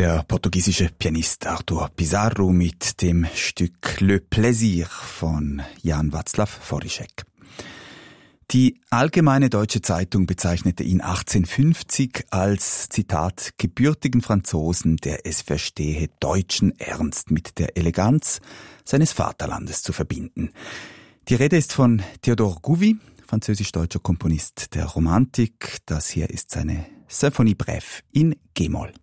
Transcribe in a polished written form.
Der portugiesische Pianist Arthur Pizarro mit dem Stück Le Plaisir von Jan Václav Hořiček. Die Allgemeine Deutsche Zeitung bezeichnete ihn 1850 als, Zitat, gebürtigen Franzosen, der es verstehe, deutschen Ernst mit der Eleganz seines Vaterlandes zu verbinden. Die Rede ist von Théodore Gouvi, französisch-deutscher Komponist der Romantik. Das hier ist seine Symphonie Brève in G-Moll.